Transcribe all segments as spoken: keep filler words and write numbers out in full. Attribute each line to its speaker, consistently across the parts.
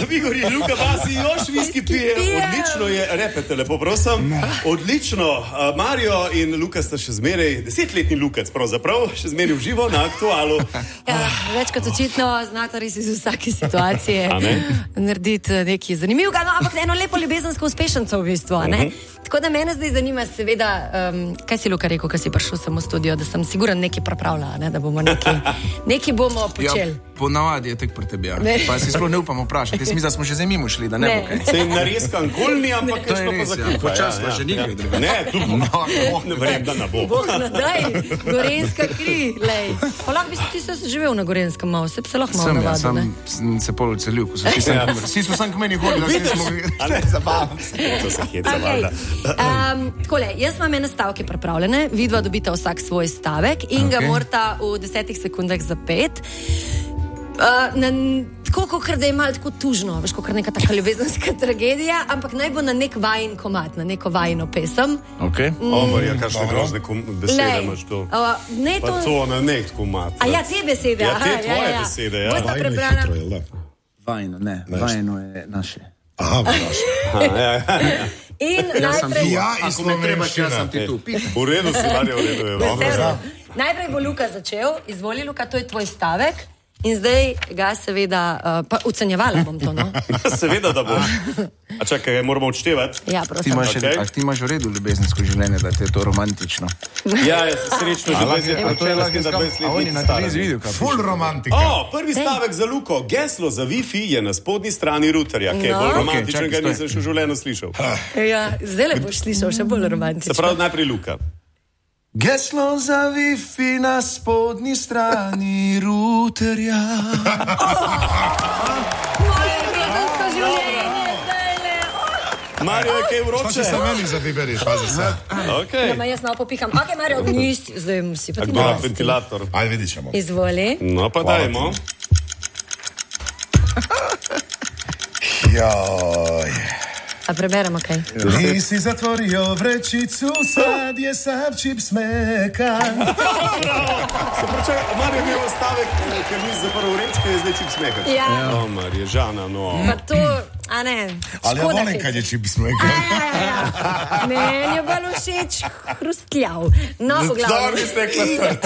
Speaker 1: v Igori, Luka Basi, još viski pije. Odlično je, repete lepo, prosim. Odlično. Uh, Mario in Luka sta še zmeraj, desetletni Lukac pravzaprav, še zmeraj v živo na Aktualu.
Speaker 2: Ja, več kot očitno znata res iz vsake situacije narediti nekaj zanimivega, no, ampak eno lepo ljubezensko uspešenco v bistvu, ne? Uh-huh. Tako da mene zdaj zanima seveda, um, kaj si Luka rekel, ko si prišel sem v studio, da sem siguran nekaj pripravila, ne? Da bomo nekaj, nekaj bomo počeli.
Speaker 3: Ja, ponavadi je tek pri tebi, ja. Pa si sploh ne upamo vprašati, jaz mislim, da smo že za mimo šli, da ne, ne. bo kaj.
Speaker 1: Se jim nareskan golni, ampak kaj šlo pa za kupa.
Speaker 3: Počas pa
Speaker 1: ja,
Speaker 3: že nikaj
Speaker 1: ja.
Speaker 3: druga.
Speaker 1: Ne, tu no, boh ne vrem, da ne bo.
Speaker 2: Boh nadaj, gorenska kri, lej. Pa lahko bi si ti se živel na Gorenskem malo, se bi se lahko malo navadil,
Speaker 3: sem,
Speaker 2: ne?
Speaker 3: Ja, sem se pol ocelil, ko so vsi sem, vsi smo sam k meni hodili, da vsi smo
Speaker 1: ali zabavam se. To se heca
Speaker 2: okay.
Speaker 1: valjda.
Speaker 2: Um, takole, jaz imam ene stavke pripravljene, vidva dobita vsak svoj stavek in ga okay. morata v desetih sekundah zapet. Uh, na, tako, kot da je malo tako tužno, veš, kot neka taka ljubezenska tragedija, ampak naj bo na nek vajin komad, na neko vajino pesem.
Speaker 3: Ok.
Speaker 1: Mm. O, Marija, kakšne grozne besede imaš tu?
Speaker 2: Uh, ne to...
Speaker 1: Pa to na nek komad.
Speaker 2: A ja, te besede.
Speaker 1: Ja, te
Speaker 2: aha,
Speaker 1: tvoje
Speaker 2: ja, ja.
Speaker 1: besede, ja.
Speaker 2: Bosta prebrana...
Speaker 3: Vajino, ne, vajino je naše.
Speaker 4: Aha, naše.
Speaker 1: Aha, ja, ja, ja.
Speaker 2: In najprej...
Speaker 4: Ja, iz slovenščina.
Speaker 1: V redu si, Marija, v redu je.
Speaker 2: Najprej bo Luka začel, izvoli Luka, to je tvoj stavek. In zdaj ga seveda, uh, pa ocenjevala bom to, no?
Speaker 1: Seveda, da boš. A čakaj, moramo odštevati?
Speaker 2: Ja, prosim.
Speaker 3: Ti imaš,
Speaker 1: okay.
Speaker 3: A ti imaš v redu ljubezensko življenje, da ti je to romantično?
Speaker 1: Ja, jaz srečno življenje.
Speaker 3: A to je lahko
Speaker 1: dvajset
Speaker 3: a oni na televiziji vidijo, kaj
Speaker 4: Ful romantika.
Speaker 1: O, prvi stavek za Luko. Geslo za Wi-Fi je na spodnji strani ruterja, ki je
Speaker 2: No.
Speaker 1: bolj
Speaker 3: Okay,
Speaker 1: romantičen,
Speaker 3: čakaj,
Speaker 1: ga
Speaker 3: stoj.
Speaker 1: nisem še v življenju slišal.
Speaker 2: Ja, zdaj le boš slišal še bolj romantično.
Speaker 1: Se pravi, najprej Luka.
Speaker 3: Geslo za Wi-Fi na spodnji strani ruterja.
Speaker 2: Moje ljubezensko življenje, zdaj le.
Speaker 1: Mario, je kaj
Speaker 4: Pa
Speaker 1: vroče?
Speaker 4: če se meni zadiberiš, pazi se.
Speaker 1: Okay.
Speaker 2: Ja, ma jaz malo popiham. Ok, Mario, nisi, zdaj si pa ti
Speaker 1: Kdo na
Speaker 2: nasti.
Speaker 1: ventilator?
Speaker 4: Ajde, vidit ćemo.
Speaker 2: Izvoli.
Speaker 1: No, pa
Speaker 4: Hvala
Speaker 1: dajmo.
Speaker 4: Joj.
Speaker 2: A preberemo kaj?
Speaker 4: Nisi zatvorio vrećicu, sad je sav čip smekan.
Speaker 1: Se pričaj, Mario je imel stavek, ker nisi zapravo vrečke, je zdaj čip smekat.
Speaker 2: Ja.
Speaker 1: O, Marija, Žana, no.
Speaker 2: Pa to, a ne.
Speaker 4: Ali ja
Speaker 2: škoda
Speaker 4: volim
Speaker 2: ti.
Speaker 4: kad je čip smekan.
Speaker 2: Ja, ja, ja. Meni je bolj všeč hrustljav. No, v
Speaker 1: Dobro
Speaker 2: glavu.
Speaker 1: bi stekla trt.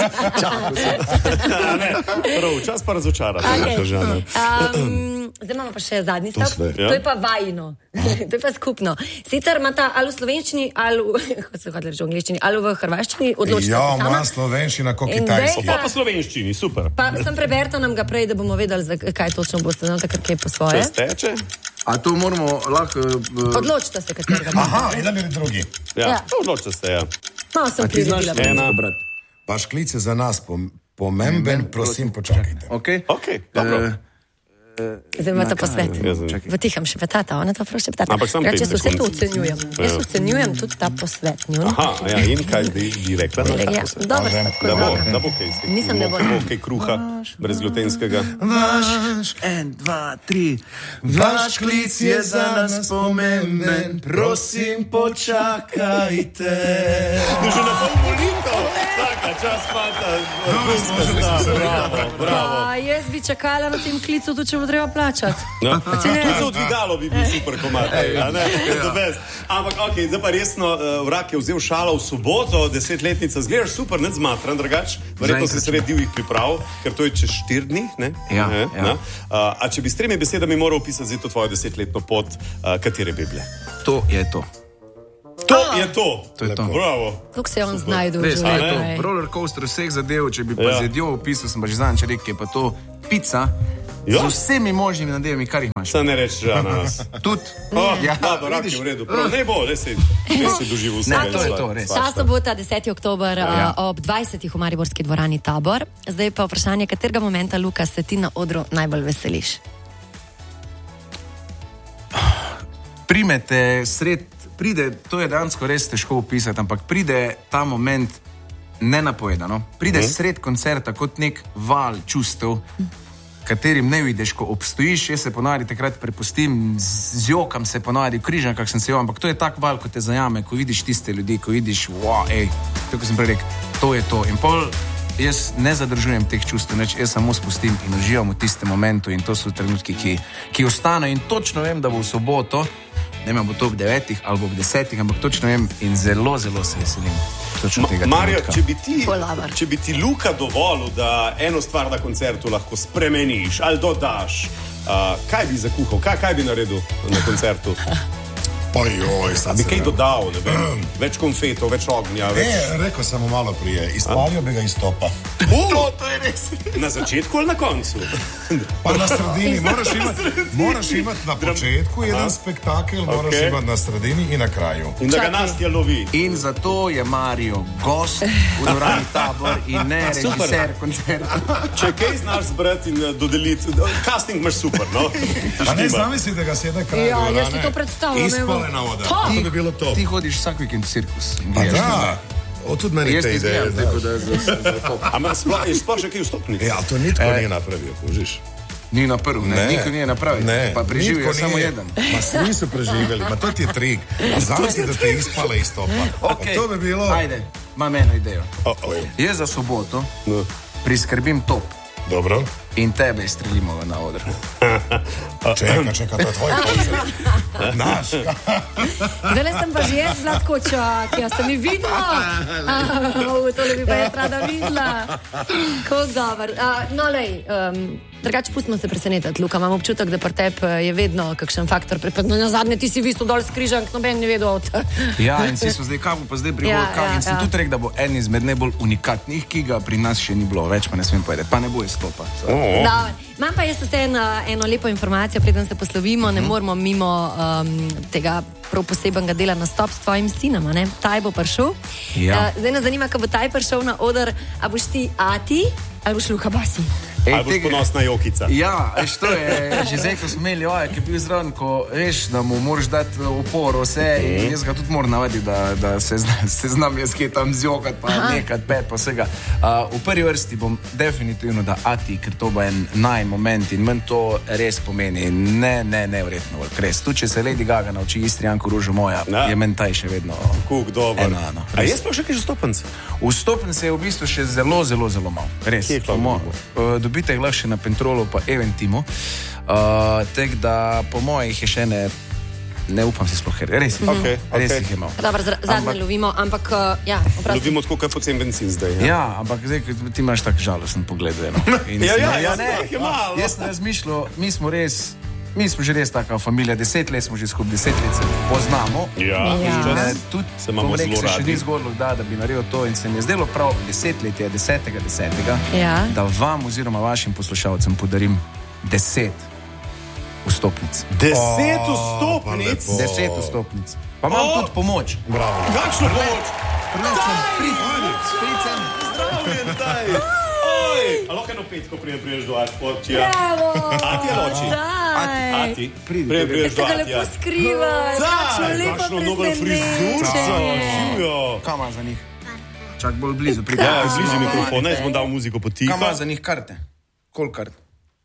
Speaker 1: A ne, prav, čas pa razočara.
Speaker 2: Okay.
Speaker 1: Žana.
Speaker 2: Um, zdaj imamo pa še zadnji stav.
Speaker 4: sve.
Speaker 2: To je pa vajino. To je pa skupno. Sicer ima ta ali v slovenščini, ali v, kot se hodili reči v angliščini, ali v hrvaščini, odločite
Speaker 4: Ja,
Speaker 2: se sama.
Speaker 4: moja slovenščina ko
Speaker 2: In
Speaker 4: kitajski.
Speaker 2: dejta-
Speaker 1: Pa po slovenščini, super.
Speaker 2: Pa sem preberto nam ga prej, da bomo vedeli, za kaj točno boste, no, takrat kaj po svoje.
Speaker 1: Če steče?
Speaker 3: A to moramo lahko... Uh,
Speaker 2: Odločite se, katerega bomo.
Speaker 4: Aha, jedan ili drugi.
Speaker 1: Ja,
Speaker 2: Ja.
Speaker 1: odločite se, ja.
Speaker 2: Malo sem
Speaker 3: ti znaš
Speaker 2: priredila.
Speaker 1: Ena.
Speaker 3: brat?
Speaker 4: Vaš klic je za nas pom- pomemben, prosim, počakajte.
Speaker 3: Ok?
Speaker 1: Ok, dobro.
Speaker 3: Eh,
Speaker 2: Zdaj imate posvet.
Speaker 1: Jaz sem-
Speaker 2: V tihem šepetata, ona to prav šepetata.
Speaker 1: Ampak samo
Speaker 2: Jaz
Speaker 1: pet
Speaker 2: vse
Speaker 1: sekund.
Speaker 2: to ocenjujem.
Speaker 1: Ja.
Speaker 2: Jaz ocenjujem tudi ta posvet. njun.
Speaker 1: Aha, ja, in kaj bi, bi rekla? Na
Speaker 2: Ja,
Speaker 1: tako se-
Speaker 2: dobro,
Speaker 4: Može.
Speaker 2: tako
Speaker 1: Da bo,
Speaker 2: dobro.
Speaker 1: da bo kaj stik.
Speaker 2: Mislim, da bo.
Speaker 1: Da bo kaj kruha, brezglutenskega.
Speaker 3: Vaš, en, dva, tri. Vaš klic je za nas pomemben, prosim, počakajte.
Speaker 1: To že na pol volitev. Čaka, čas pata. Bravo, bravo.
Speaker 2: Pa jaz bi čakala na tem klicu, tudi če bo treba plačati.
Speaker 1: No, tudi za odvigalo bi bil super komad. Ja, ne, the best. Ampak, ok, zdaj pa resno, uh, Vrak je vzel šalo v soboto, desetletnica, zgledaš super, ne zmatran, drugač. Verjetno si sred divjih priprav, ker to je čez štir dni, ne?
Speaker 3: Ja,
Speaker 1: ne,
Speaker 3: ja.
Speaker 1: ne? Uh, a če bi s tremi besedami moral opisati zdaj to tvojo desetletno pot, uh, katere bi bile?
Speaker 3: To je to.
Speaker 1: To je to.
Speaker 3: To je to.
Speaker 1: Bravo.
Speaker 2: Kako se je on znajdu v
Speaker 3: Res, to je to.
Speaker 2: življenju?
Speaker 3: Roller coaster vseh zadev, če bi pa
Speaker 1: Ja.
Speaker 3: z jedjo opisal, sem pa že zanj, če rekel, je pa to pica
Speaker 1: Ja.
Speaker 3: z vsemi možnimi nadevami, kar jih imaš.
Speaker 1: Šta ne reči, že na nas.
Speaker 3: Tudi.
Speaker 1: Oh,
Speaker 3: Ja,
Speaker 1: ja, Rak je v redu. Prav, ne bo, res si, res si doživel vse.
Speaker 3: Ne, to je to, res.
Speaker 2: Ta sobota, deseti oktober,
Speaker 3: Ja.
Speaker 2: uh, ob dvajsetih v Mariborski dvorani Tabor. Zdaj pa vprašanje, katerega momenta, Luka, se ti na odru najbolj veseliš?
Speaker 3: Primete sred, pride, to je dejansko res težko opisati, ampak pride ta moment nenapovedano. Pride
Speaker 1: Mhm.
Speaker 3: sred koncerta kot nek val čustev, katerim ne vidiš, ko obstojiš. Jaz se ponavadi takrat prepustim, z jokam se ponavadi v Križankah sem se jo, ampak to je tak val, ko te zajame, ko vidiš tiste ljudi, ko vidiš, wow, ej, tako sem prej rekel, to je to. In pol jaz ne zadržujem teh čustev, neč, jaz samo spustim in uživam v tistem momentu in to so trenutki, ki, ki ostanejo in točno vem, da bo v soboto, ne vem, bo to ob devetih ali ob desetih, ampak točno vem in zelo, zelo se veselim.
Speaker 1: Ma, Marjo, če bi, ti, če bi ti Luka dovolil, da eno stvar na koncertu lahko spremeniš ali dodaš, uh, kaj bi zakuhal, kaj, kaj bi naredil na koncertu?
Speaker 4: Ojoj, sad
Speaker 1: bi kaj ne... dodal, ne vem, več konfetov, več ognja, več...
Speaker 4: Ne, rekel sem mu malo prije, izpalil bi ga iz topa.
Speaker 1: Uh, to, to je res. Na začetku ali na koncu?
Speaker 4: Pa na sredini, moraš imati, moraš imati na početku jedan spektakel, okay. Moraš imati na sredini in na kraju.
Speaker 1: In da ga Nastja lovi.
Speaker 3: In zato je Mario gost v dvorani Tabor in ne režiser koncerta.
Speaker 1: Če kaj znaš zbrati in dodeliti, casting imaš super, no?
Speaker 4: Pa ne znam si, da ga sjede kraj.
Speaker 2: Ja, jaz si to predstavljam.
Speaker 4: Na voda. To bi bilo to.
Speaker 3: Ti hodiš vsak vikend v cirkus.
Speaker 4: Pa da, o tudi meni te ideje.
Speaker 1: Ampak je sploh še kaj vstopnic?
Speaker 4: Ja, to nitko e. nije napravio, kužiš.
Speaker 3: Ni na prvu, ne, niko nije napravio.
Speaker 4: Ne,
Speaker 3: pa preživio je samo jedan.
Speaker 4: Ma svi su preživjeli, ma to ti je trik. Zamisli da te ispale iz topa.
Speaker 3: Okay.
Speaker 4: To bi bilo...
Speaker 3: Ajde, imam eno idejo.
Speaker 4: Oh, oh.
Speaker 3: Je za soboto,
Speaker 1: no.
Speaker 3: priskrbim top.
Speaker 4: Dobro.
Speaker 3: In tebe strelimo na odr.
Speaker 4: Čeka, čeka, to je tvoj koncert. Naš.
Speaker 2: Zdaj sem pa že jaz, Zlatkočak, ja sem ji videla. Tole bi pa jaz rada videla. Kako dober. No, lej, um, drugače pustimo se presenetati, Luka. Imam občutek, da pri tebi je vedno kakšen faktor. No, na zadnje ti si visel dol s križank, noben ne vedel od...
Speaker 3: Ja, in si so zdaj kavu, pa zdaj prihod ja, kavu. Ja, in sem ja. tudi rekel, da bo en izmed najbolj unikatnih, ki ga pri nas še ni bilo. Več pa ne smem povedati. Pa ne bo izstopa.
Speaker 2: Da, imam pa jaz vse eno, eno lepo informacijo, preden se poslovimo, ne moramo mimo um, tega prav posebnega dela nastop s tvojim sinom, ne? Taj bo prišel. Ja. Uh, zdaj nas zanima, ko bo Taj prišel na oder, a boš ti Ati ali boš Luka Basi?
Speaker 1: Ej, ali boš tega... ponosna Jokica?
Speaker 3: Ja, veš, to je že zdaj, ko smo imeli ojek, ki je bil zraven, ko veš, da mu moraš dati oporo vse mm. in jaz ga tudi moram navaditi, da, da se, zna, se znam jaz kje tam zjokat, pa Aha. nekat, pet, pa vsega. Uh, v prvi vrsti bom definitivno da Ati, ker to bo en naj moment in meni to res pomeni. Ne, ne, ne, vredno, res. Tu, če se Lady Gaga nauči Istrijanko Ružo moja, ja. je meni taj še vedno
Speaker 1: Kuk, dober.
Speaker 3: eno, eno.
Speaker 1: A je sploh še kaj vstopnic?
Speaker 3: Vstopnic je v bistvu še zelo, zelo, zelo malo. Res. Kje je dobite jih lahko še na Pentrolu pa Eventimu. Uh, tek da po mojih je še ne, ne upam si sploh, res, mm-hmm. okay, res okay. jih je malo.
Speaker 2: Dobar, zadnje ampak, lovimo, ampak uh, ja, oprosti.
Speaker 1: Lovimo tako, kaj pocen benzin zdaj. Ja,
Speaker 3: ja ampak zdaj, ti imaš tak žalosten pogled. No.
Speaker 1: ja, ja, ja, ne, je malo.
Speaker 3: Jaz sem razmišljal, mi smo res, mi smo že res taka familija, deset let smo že skupaj, deset let se poznamo.
Speaker 1: Ja,
Speaker 3: ja. Ne, tudi
Speaker 1: se imamo zelo radi.
Speaker 3: Se še ni zgodilo, da, da bi naredil to in se mi je zdelo prav desetletje, desetega desetega,
Speaker 2: ja.
Speaker 3: da vam oziroma vašim poslušalcem podarim deset vstopnic.
Speaker 1: Deset vstopnic?
Speaker 3: Oh, deset vstopnic. Pa imam oh. tudi pomoč.
Speaker 1: Bravo. Kakšno pomoč?
Speaker 3: Pricem.
Speaker 1: Zdravljen, daj. Oj, a lahko eno petko prije priješ do Ati.
Speaker 2: Bravo.
Speaker 1: Ati je loči.
Speaker 2: Daj.
Speaker 1: Ati, prije priješ do Ati.
Speaker 2: Jaz te ga lepo skrivaj. Kakšno lepo
Speaker 1: frizurco.
Speaker 3: Kam ima za njih? Čak bolj blizu.
Speaker 1: Ja, blizu mikrofona, jaz bom dal muziko potiho.
Speaker 3: Kam ima za njih karte? Koliko kart?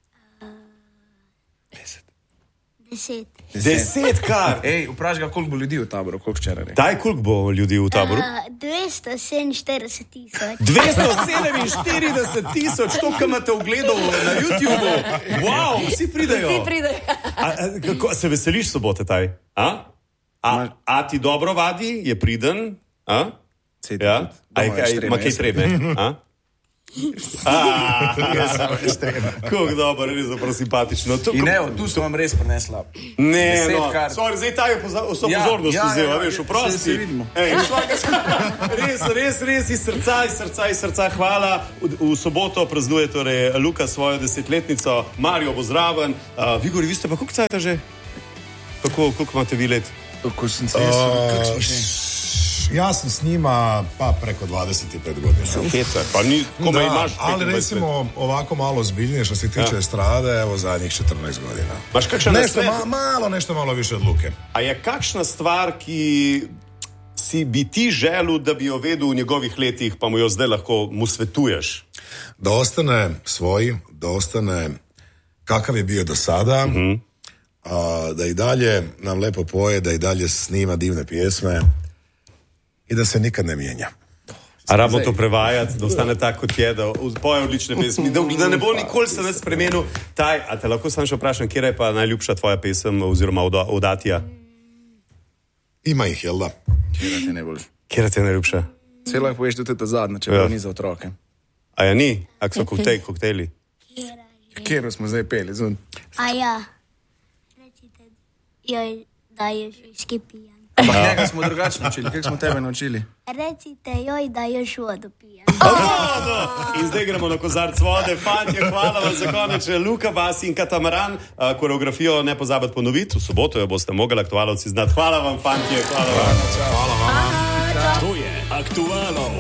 Speaker 5: Deset.
Speaker 1: Deset kart.
Speaker 3: Ej, vprašaj ga, koliko bo ljudi v Taboru, koliko včeraj rekel.
Speaker 1: Daj, koliko bo ljudi v Taboru?
Speaker 5: Uh, dvesto sedeminštirideset tisoč.
Speaker 1: dvesto sedeminštirideset tisoč, to, kar imate ogledal na YouTubeu. Wow, vsi pridejo.
Speaker 2: Vsi pridejo.
Speaker 1: A, a, kako, se veseliš sobote, Taj? A? A, a ti dobro vadi, je priden? A? Ja? A je kaj, ima kaj trebe? A? Kako dobro, res zelo simpatično.
Speaker 3: In evo, tu sem vam res prinesla.
Speaker 1: Ne, no, sorry, zdaj ta je vso
Speaker 3: ja,
Speaker 1: pozornost
Speaker 3: ja,
Speaker 1: vzela,
Speaker 3: ja,
Speaker 1: veš, oprosti.
Speaker 3: Se, se vidimo.
Speaker 1: Ej, res, res, res, iz srca, iz srca, iz srca, hvala. V, v soboto praznuje torej Luka svojo desetletnico, Mario bo zraven. Uh, Vigori, vi ste pa koliko cajta že? Kako, koliko imate vi let?
Speaker 3: Kako sem se, jaz sem, kako smo že?
Speaker 4: Jaz sem s njima pa preko dvadeset pet godina.
Speaker 1: Heca, pa ni, kome imaš?
Speaker 4: Ali recimo ovako malo zbiljnije što se tiče ja. estrade, evo zadnjih četrnaest godina.
Speaker 1: Maš kakšen
Speaker 4: nešto ma, malo, nešto malo više od Luke.
Speaker 1: A je kakšna stvar, ki si bi ti želel, da bi jo vedel v njegovih letih, pa mu jo zdaj lahko mu svetuješ?
Speaker 4: Da ostane svoj, da ostane kakav je bio do sada, uh-huh. a, da i dalje nam lepo poje, da i dalje snima divne pjesme i da se nikad ne mijenja.
Speaker 1: A rabimo to prevajati, da ostane tako, kot je, da poje odlične pesmi, da, da ne bo nikoli se več spremenil. Taj, a te lahko sam še vprašam, kje je pa najljubša tvoja pesem oziroma od Atija?
Speaker 4: Ima jih, jel da?
Speaker 3: Kje ti najboljš?
Speaker 1: Kje je najljubša?
Speaker 3: Celo lahko poveš, da je to zadnja, če
Speaker 1: Ja.
Speaker 3: pa ni za otroke.
Speaker 1: A ja ni? Ak so koktej, koktejli?
Speaker 3: Kjer smo zdaj peli? Zun?
Speaker 5: A ja, recite, joj, da je šviški pijan.
Speaker 3: Ampak njega smo drugače naučili. Kako smo tebe naučili?
Speaker 5: Recite, joj, da je vodo pijan.
Speaker 1: Vodo! In zdaj gremo na kozarc vode. Fantje, hvala vam za konec. Luka Basi in Katamaran. Uh, koreografijo ne pozabite ponoviti. V soboto jo boste mogli aktualovci znati. Hvala vam, fantje. Hvala vam.
Speaker 4: Hvala vam.
Speaker 6: To je Aktualov.